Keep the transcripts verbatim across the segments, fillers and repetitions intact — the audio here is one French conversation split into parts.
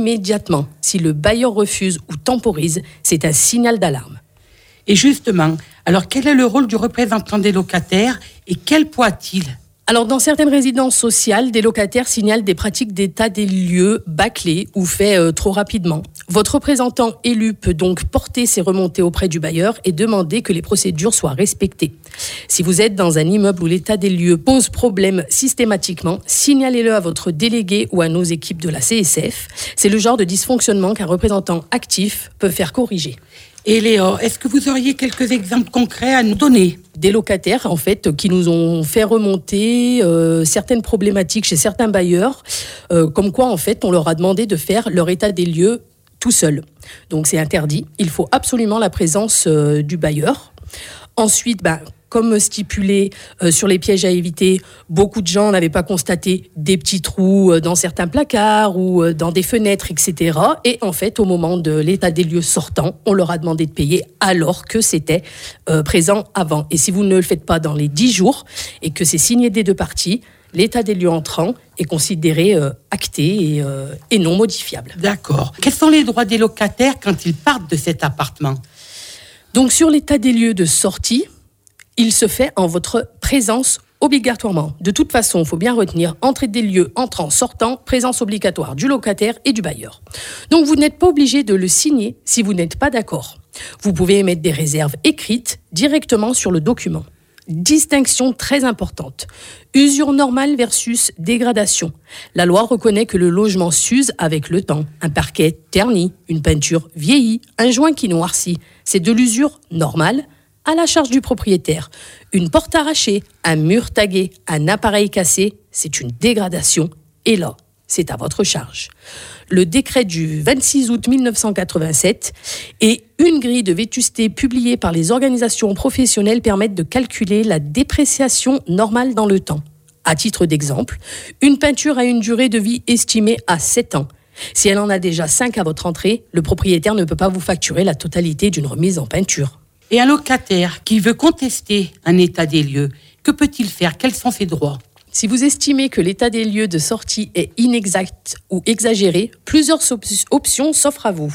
immédiatement. Si le bailleur refuse ou temporise, c'est un signal d'alarme. Et justement, alors quel est le rôle du représentant des locataires et quel poids a-t-il ? Alors, dans certaines résidences sociales, des locataires signalent des pratiques d'état des lieux bâclées ou faits euh, trop rapidement. Votre représentant élu peut donc porter ces remontées auprès du bailleur et demander que les procédures soient respectées. Si vous êtes dans un immeuble où l'état des lieux pose problème systématiquement, signalez-le à votre délégué ou à nos équipes de la C S F. C'est le genre de dysfonctionnement qu'un représentant actif peut faire corriger. Et Léa, est-ce que vous auriez quelques exemples concrets à nous donner ? Des locataires, en fait, qui nous ont fait remonter euh, certaines problématiques chez certains bailleurs, euh, comme quoi, en fait, on leur a demandé de faire leur état des lieux tout seul. Donc, c'est interdit. Il faut absolument la présence euh, du bailleur. Ensuite, ben, comme stipulé euh, sur les pièges à éviter, beaucoup de gens n'avaient pas constaté des petits trous euh, dans certains placards ou euh, dans des fenêtres, et cetera. Et en fait, au moment de l'état des lieux sortant, on leur a demandé de payer alors que c'était euh, présent avant. Et si vous ne le faites pas dans les dix jours et que c'est signé des deux parties, l'état des lieux entrant est considéré euh, acté et, euh, et non modifiable. D'accord. Quels sont les droits des locataires quand ils partent de cet appartement ? Donc, sur l'état des lieux de sortie, il se fait en votre présence obligatoirement. De toute façon, il faut bien retenir entrée des lieux, entrant, sortant, présence obligatoire du locataire et du bailleur. Donc, vous n'êtes pas obligé de le signer si vous n'êtes pas d'accord. Vous pouvez émettre des réserves écrites directement sur le document. Distinction très importante. Usure normale versus dégradation. La loi reconnaît que le logement s'use avec le temps. Un parquet terni, une peinture vieillie, un joint qui noircit. C'est de l'usure normale à la charge du propriétaire. Une porte arrachée, un mur tagué, un appareil cassé, c'est une dégradation. Et là, c'est à votre charge. Le décret du vingt-six août mille neuf cent quatre-vingt-sept et une grille de vétusté publiée par les organisations professionnelles permettent de calculer la dépréciation normale dans le temps. À titre d'exemple, une peinture a une durée de vie estimée à sept ans. Si elle en a déjà cinq à votre entrée, le propriétaire ne peut pas vous facturer la totalité d'une remise en peinture. Et un locataire qui veut contester un état des lieux, que peut-il faire ? Quels sont ses droits ? Si vous estimez que l'état des lieux de sortie est inexact ou exagéré, plusieurs options s'offrent à vous.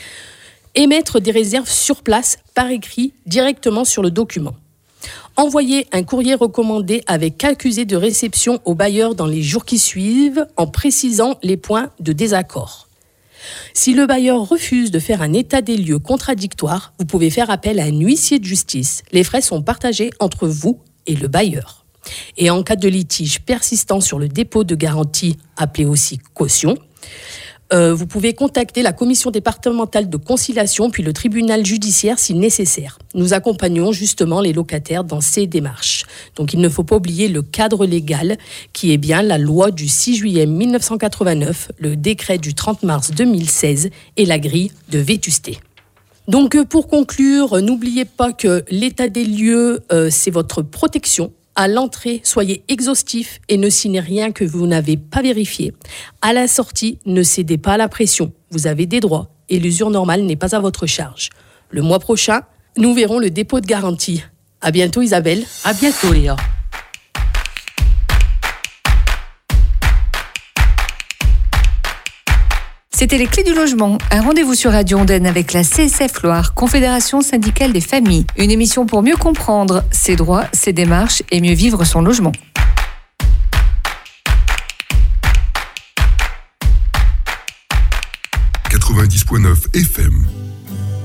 Émettre des réserves sur place, par écrit, directement sur le document. Envoyer un courrier recommandé avec accusé de réception au bailleur dans les jours qui suivent en précisant les points de désaccord. Si le bailleur refuse de faire un état des lieux contradictoire, vous pouvez faire appel à un huissier de justice. Les frais sont partagés entre vous et le bailleur. Et en cas de litige persistant sur le dépôt de garantie, appelé aussi caution, euh, vous pouvez contacter la commission départementale de conciliation puis le tribunal judiciaire si nécessaire. Nous accompagnons justement les locataires dans ces démarches. Donc il ne faut pas oublier le cadre légal qui est bien la loi du six juillet mille neuf cent quatre-vingt-neuf, le décret du trente mars deux mille seize et la grille de vétusté. Donc pour conclure, n'oubliez pas que l'état des lieux, euh, c'est votre protection. À l'entrée, soyez exhaustif et ne signez rien que vous n'avez pas vérifié. À la sortie, ne cédez pas à la pression. Vous avez des droits et l'usure normale n'est pas à votre charge. Le mois prochain, nous verrons le dépôt de garantie. À bientôt Isabelle. À bientôt Léa. C'était les clés du logement, un rendez-vous sur Radio Ondaine avec la C S F Loire, Confédération syndicale des familles. Une émission pour mieux comprendre ses droits, ses démarches et mieux vivre son logement. quatre-vingt-dix virgule neuf F M